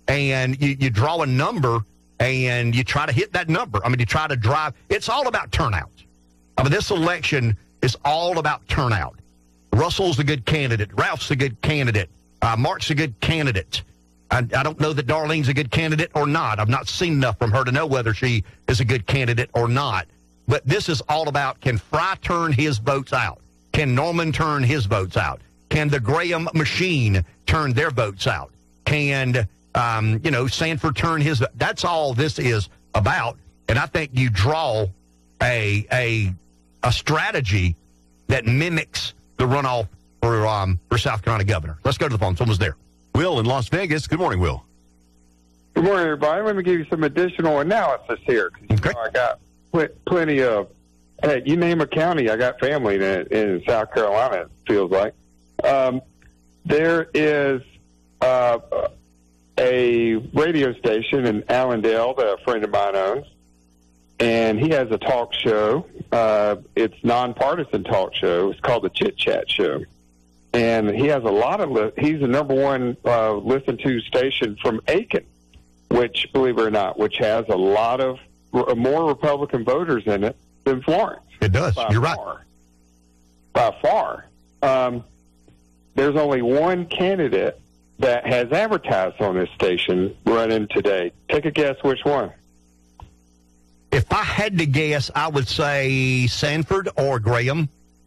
and you, you draw a number, and you try to hit that number. I mean, you try to drive. It's all about turnout. I mean, this election is all about turnout. Russell's a good candidate. Ralph's a good candidate. Uh, Mark's a good candidate. I, I don't know that Darlene's a good candidate or not. I've not seen enough from her to know whether she is a good candidate or not. But this is all about, can Fry turn his votes out? Can Norman turn his votes out? Can the Graham machine turn their votes out? Can, um, you know, Sanford turn his? That's all this is about. And I think you draw a a a strategy that mimics the runoff for um, for South Carolina governor. Let's go to the phone. Someone's there. Will in Las Vegas. Good morning, Will. Good morning, everybody. Let me give you some additional analysis here. Okay. You know, I got pl- plenty of, hey, you name a county, I got family in, in South Carolina, it feels like. Um, there is uh, a radio station in Allendale that a friend of mine owns, and he has a talk show. Uh, it's nonpartisan talk show. It's called the Chit Chat Show. And he has a lot of, li- he's the number one uh, listened to station from Aiken, which, believe it or not, which has a lot of r- more Republican voters in it than Florence. It does. You're far. right. By far. Um, there's only one candidate that has advertised on this station running today. Take a guess which one. If I had to guess, I would say Sanford or Graham.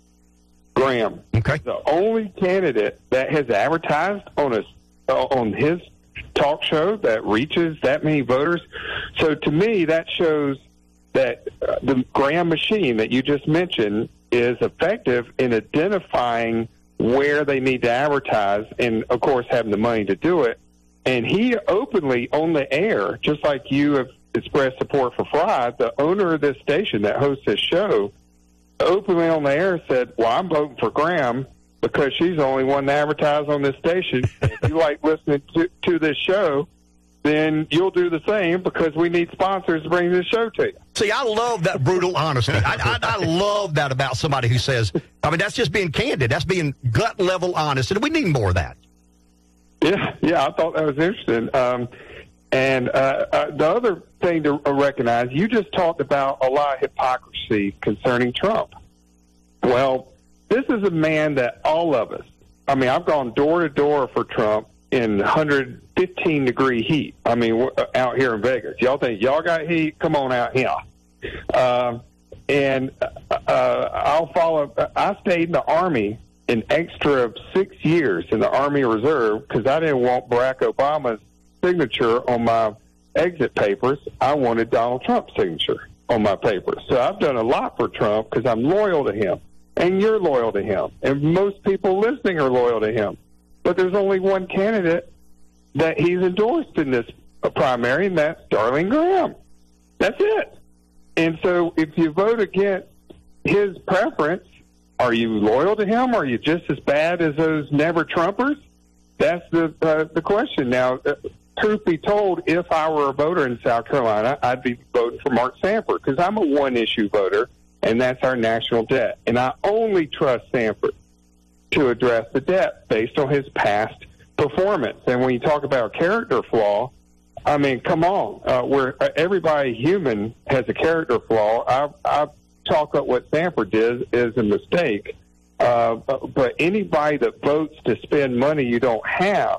Graham. Okay. The only candidate that has advertised on a, uh, on his talk show that reaches that many voters. So to me, that shows that uh, the Graham machine that you just mentioned is effective in identifying where they need to advertise and, of course, having the money to do it. And he openly on the air, just like you have expressed support for Fry, the owner of this station that hosts this show, openly on the air said, well, I'm voting for Graham because she's the only one to advertise on this station. If you like listening to, to this show, then you'll do the same because we need sponsors to bring this show to you. See, I love that brutal honesty. I, I, I love that about somebody who says, I mean, that's just being candid. That's being gut-level honest, and we need more of that. Yeah, yeah, I thought that was interesting. Um, and uh, uh, the other thing to recognize, you just talked about a lot of hypocrisy concerning Trump. Well, this is a man that all of us, I mean, I've gone door to door for Trump in one hundred fifteen degree heat. I mean, out here in Vegas. Y'all think y'all got heat? Come on out here. Uh, and uh, I'll follow. I stayed in the Army an extra six years in the Army Reserve because I didn't want Barack Obama's signature on my exit papers. I wanted Donald Trump's signature on my papers. So I've done a lot for Trump because I'm loyal to him. And you're loyal to him. And most people listening are loyal to him. But there's only one candidate that he's endorsed in this primary, and that's Darlene Graham. That's it. And so if you vote against his preference, are you loyal to him? Are you just as bad as those never-Trumpers? That's the uh, the question. Now, uh, truth be told, if I were a voter in South Carolina, I'd be voting for Mark Sanford because I'm a one-issue voter, and that's our national debt. And I only trust Sanford to address the debt based on his past performance. And when you talk about character flaw, I mean, come on. Uh, where uh, everybody human has a character flaw. I, I talk up what Sanford did is a mistake. Uh, but anybody that votes to spend money you don't have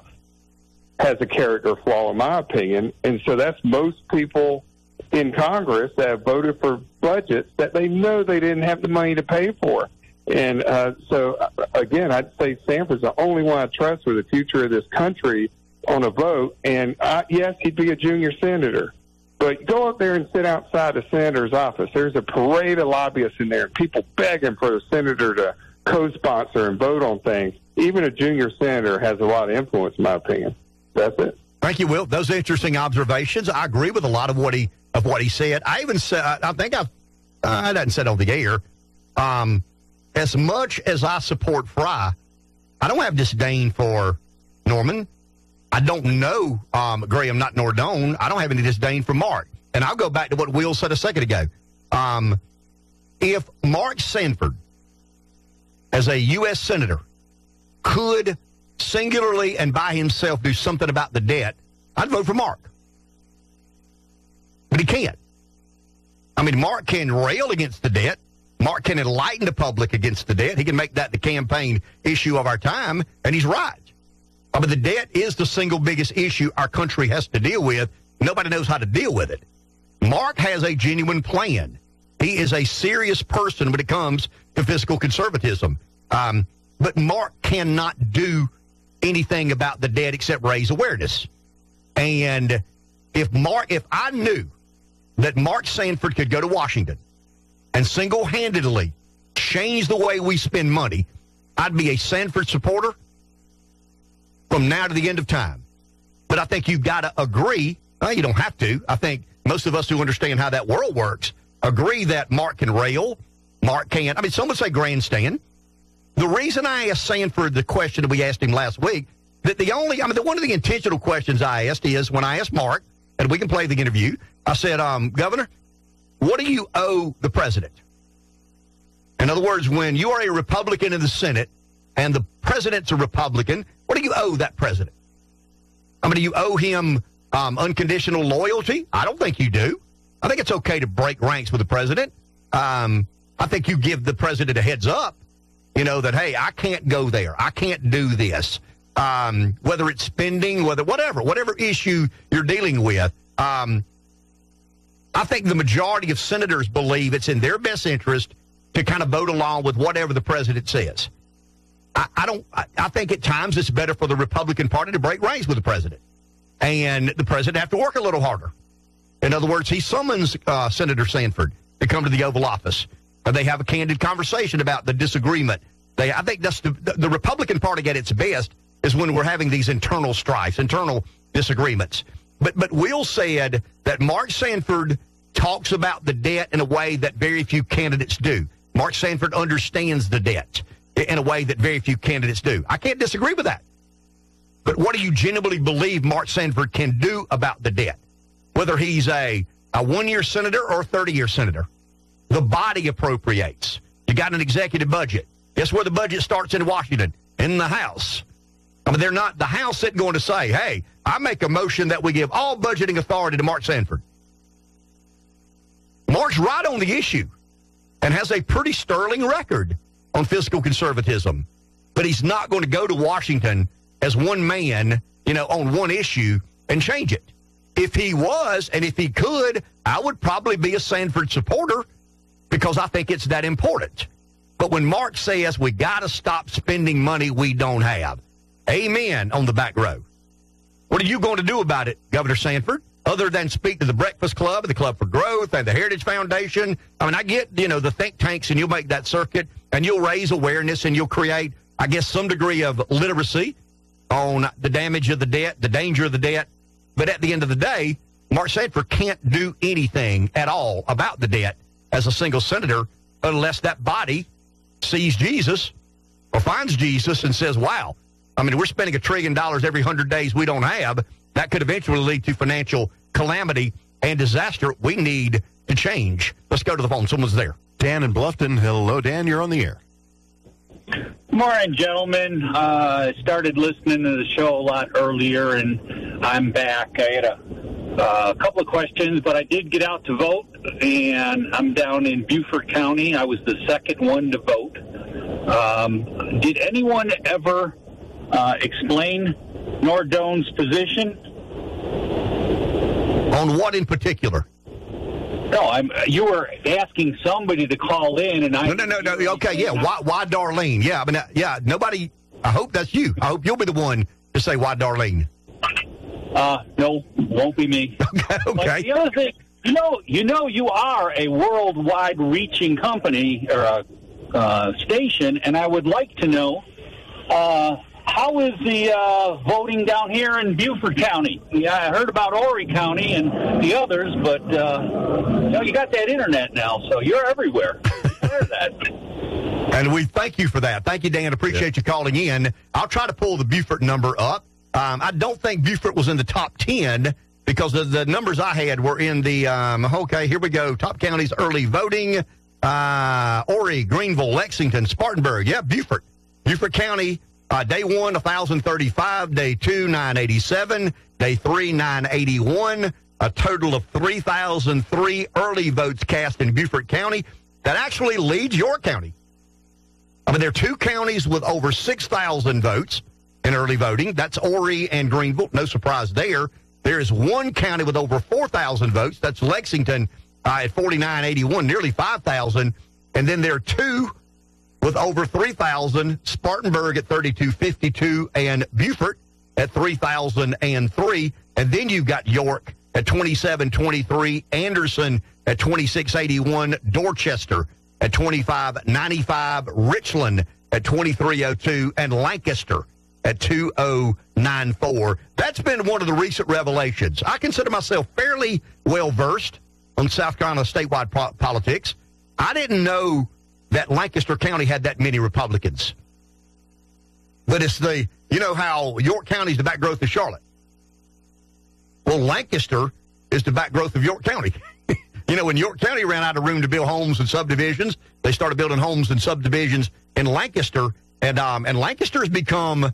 has a character flaw, in my opinion. And so that's most people in Congress that have voted for budgets that they know they didn't have the money to pay for. And uh, so, uh, again, I'd say Sanford's the only one I trust for the future of this country on a vote. And, uh, yes, he'd be a junior senator. But go up there and sit outside the senator's office. There's a parade of lobbyists in there, people begging for the senator to co-sponsor and vote on things. Even a junior senator has a lot of influence, in my opinion. That's it. Thank you, Will. Those are interesting observations. I agree with a lot of what he of what he said. I even said, I think I've, I didn't say it on the air, um, as much as I support Fry, I don't have disdain for Norman. I don't know um, Graham, not Nordone. I don't have any disdain for Mark. And I'll go back to what Will said a second ago. Um, if Mark Sanford, as a U S senator, could singularly and by himself do something about the debt, I'd vote for Mark. But he can't. I mean, Mark can rail against the debt. Mark can enlighten the public against the debt. He can make that the campaign issue of our time, and he's right. I mean, the debt is the single biggest issue our country has to deal with. Nobody knows how to deal with it. Mark has a genuine plan. He is a serious person when it comes to fiscal conservatism. Um, but Mark cannot do anything about the debt except raise awareness. And if Mark, if I knew that Mark Sanford could go to Washington and single-handedly change the way we spend money, I'd be a Sanford supporter from now to the end of time. But I think you've got to agree. Well, you don't have to. I think most of us who understand how that world works agree that Mark can rail. Mark can. I mean, some would say grandstand. The reason I asked Sanford the question that we asked him last week, that the only, I mean, the, one of the intentional questions I asked is when I asked Mark, and we can play the interview, I said, um, Governor, what do you owe the president? In other words, when you are a Republican in the Senate and the president's a Republican, what do you owe that president? I mean, do you owe him um, unconditional loyalty? I don't think you do. I think it's okay to break ranks with the president. Um, I think you give the president a heads up, you know, that, hey, I can't go there. I can't do this. Um, whether it's spending, whether whatever, whatever issue you're dealing with. Um, I think the majority of senators believe it's in their best interest to kind of vote along with whatever the president says. I, I don't. I, I think at times it's better for the Republican Party to break ranks with the president, and the president have to work a little harder. In other words, he summons uh, Senator Sanford to come to the Oval Office, and they have a candid conversation about the disagreement. They, I think that's the, the, the Republican Party at its best is when we're having these internal strifes, internal disagreements. But but Will said that Mark Sanford talks about the debt in a way that very few candidates do. Mark Sanford understands the debt in a way that very few candidates do. I can't disagree with that. But what do you genuinely believe Mark Sanford can do about the debt? Whether he's a, a one-year senator or a thirty-year senator. The body appropriates. You got an executive budget. Guess where the budget starts in Washington? In the House. I mean, they're not, the House isn't going to say, hey, I make a motion that we give all budgeting authority to Mark Sanford. Mark's right on the issue and has a pretty sterling record on fiscal conservatism. But he's not going to go to Washington as one man, you know, on one issue and change it. If he was, and if he could, I would probably be a Sanford supporter because I think it's that important. But when Mark says we got to stop spending money we don't have, amen on the back row. What are you going to do about it, Governor Sanford, other than speak to the Breakfast Club, the Club for Growth, and the Heritage Foundation? I mean, I get, you know, the think tanks, and you'll make that circuit, and you'll raise awareness, and you'll create, I guess, some degree of literacy on the damage of the debt, the danger of the debt. But at the end of the day, Mark Sanford can't do anything at all about the debt as a single senator unless that body sees Jesus or finds Jesus and says, wow, I mean, we're spending a trillion dollars every hundred days we don't have. That could eventually lead to financial calamity and disaster. We need to change. Let's go to the phone. Someone's there. Dan in Bluffton. Hello, Dan. You're on the air. Morning, gentlemen. Uh, I started listening to the show a lot earlier, and I'm back. I had a uh, couple of questions, but I did get out to vote, and I'm down in Beaufort County. I was the second one to vote. Um, did anyone ever uh, explain Nordone's position? On what in particular? No, I'm. You were asking somebody to call in, and I. No, no, no, no. Okay, yeah. Why, why Darlene? Yeah, I mean, uh, yeah. Nobody. I hope that's you. I hope you'll be the one to say why Darlene. Uh, no, won't be me. Okay. Okay. But the other thing, you know, you know, you are a worldwide reaching company or a uh, station, and I would like to know. Uh, How is the uh, voting down here in Beaufort County? Yeah, I heard about Horry County and the others, but uh, you know, you got that internet now, so you're everywhere. that. And we thank you for that. Thank you, Dan. Appreciate yeah. you calling in. I'll try to pull the Beaufort number up. Um, I don't think Beaufort was in the top ten because the, the numbers I had were in the, um, okay, here we go. Top counties, early voting. Uh, Horry, Greenville, Lexington, Spartanburg. Yeah, Beaufort. Beaufort County Uh, day one, one thousand thirty-five. Day two, nine eighty-seven. Day three, nine eighty-one. A total of three thousand three early votes cast in Beaufort County. That actually leads York County. I mean, there are two counties with over six thousand votes in early voting. That's Horry and Greenville. No surprise there. There is one county with over four thousand votes. That's Lexington uh, at forty-nine eighty-one, nearly five thousand. And then there are two with over three thousand, Spartanburg at thirty-two fifty-two, and Beaufort at three thousand three. And then you've got York at twenty-seven twenty-three, Anderson at twenty-six eighty-one, Dorchester at twenty-five ninety-five, Richland at twenty-three oh two, and Lancaster at two oh nine four. That's been one of the recent revelations. I consider myself fairly well-versed on South Carolina statewide po- politics. I didn't know that Lancaster County had that many Republicans. But it's the, you know how York County is the back growth of Charlotte. Well, Lancaster is the back growth of York County. You know, when York County ran out of room to build homes and subdivisions, they started building homes and subdivisions in Lancaster. And, um, and Lancaster has become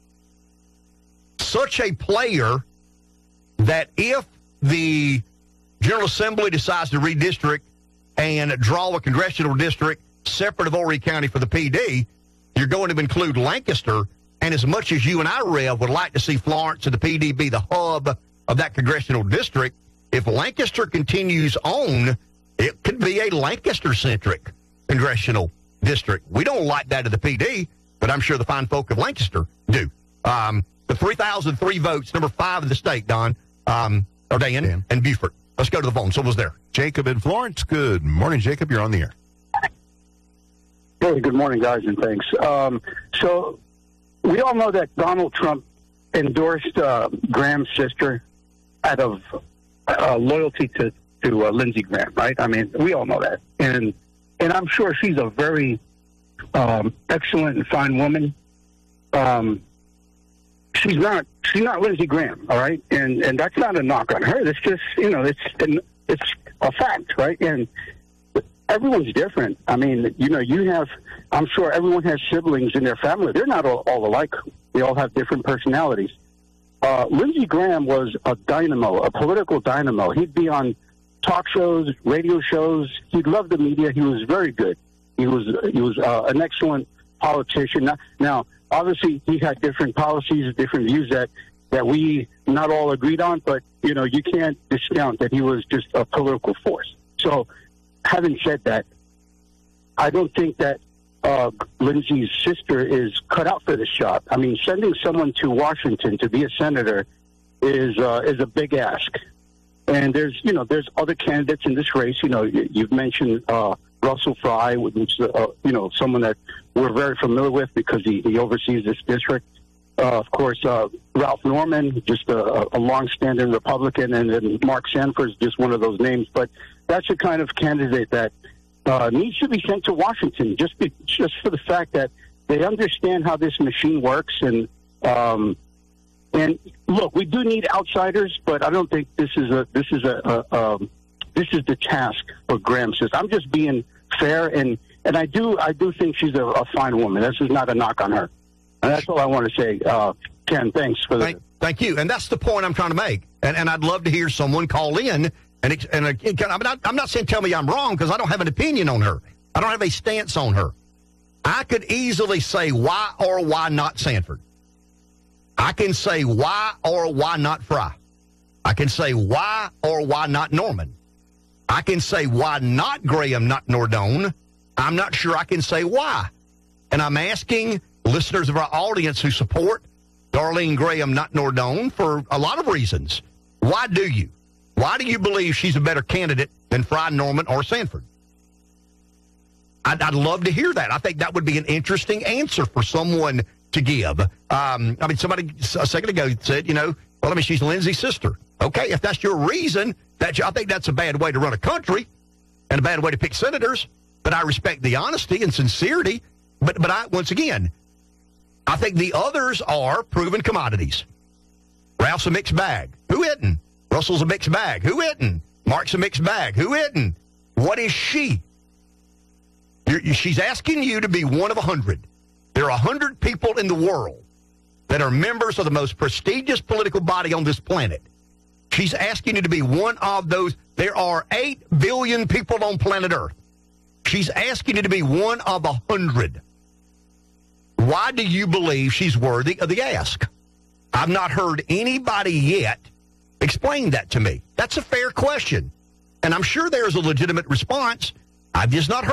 such a player that if the General Assembly decides to redistrict and draw a congressional district separate of Horry County for the P D, you're going to include Lancaster. And as much as you and I, Rev, would like to see Florence and the P D be the hub of that congressional district, if Lancaster continues on, it could be a Lancaster-centric congressional district. We don't like that of the P D, but I'm sure the fine folk of Lancaster do. Um, the three thousand three votes, number five in the state, Don, um, or Dan, Dan, and Beaufort. Let's go to the phone. Someone's there. Jacob in Florence. Good morning, Jacob. You're on the air. Hey, good morning, guys, and thanks. Um, so we all know that Donald Trump endorsed uh, Graham's sister out of uh, loyalty to, to uh, Lindsey Graham, right? I mean, we all know that. And and I'm sure she's a very um, excellent and fine woman. Um, she's not she's not Lindsey Graham, all right? And and that's not a knock on her. It's just, you know, it's it's a fact, right? And everyone's different. I mean, you know, you have, I'm sure everyone has siblings in their family. They're not all, all alike. They all have different personalities. Uh, Lindsey Graham was a dynamo, a political dynamo. He'd be on talk shows, radio shows. He loved the media. He was very good. He was he was uh, an excellent politician. Now, now, obviously, he had different policies, different views that, that we not all agreed on, but, you know, you can't discount that he was just a political force. So, having said that, I don't think that uh, Lindsey's sister is cut out for this job. I mean, sending someone to Washington to be a senator is uh, is a big ask. And there's, you know, there's other candidates in this race. You know, you've mentioned uh, Russell Fry, which is, uh, you know, someone that we're very familiar with because he, he oversees this district. Uh, of course, uh, Ralph Norman, just a, a long-standing Republican, and then Mark Sanford is just one of those names. But that's the kind of candidate that uh, needs to be sent to Washington, just be, just for the fact that they understand how this machine works. And um, and look, we do need outsiders, but I don't think this is a this is a, a um, this is the task for Graham says. I'm just being fair, and, and I do I do think she's a, a fine woman. This is not a knock on her. And that's all I want to say. Uh, Ken, thanks for the... Thank, thank you. And that's the point I'm trying to make. And, and I'd love to hear someone call in. And, and I mean, I'm not saying tell me I'm wrong because I don't have an opinion on her. I don't have a stance on her. I could easily say why or why not Sanford. I can say why or why not Fry. I can say why or why not Norman. I can say why not Graham, not Nordone. I'm not sure I can say why. And I'm asking listeners of our audience who support Darlene Graham, not Nordone, for a lot of reasons. Why do you? Why do you believe she's a better candidate than Fry, Norman, or Sanford? I'd, I'd love to hear that. I think that would be an interesting answer for someone to give. Um, I mean, somebody a second ago said, you know, well, I mean, she's Lindsey's sister. Okay, if that's your reason, that I think that's a bad way to run a country and a bad way to pick senators. But I respect the honesty and sincerity. But, but I, once again, I think the others are proven commodities. Ralph's a mixed bag. Who isn't? Russell's a mixed bag. Who isn't? Mark's a mixed bag. Who isn't? What is she? You're, she's asking you to be one of a hundred. There are one hundred people in the world that are members of the most prestigious political body on this planet. She's asking you to be one of those. There are eight billion people on planet Earth. She's asking you to be one of a hundred. Why do you believe she's worthy of the ask? I've not heard anybody yet explain that to me. That's a fair question. And I'm sure there's a legitimate response. I've just not heard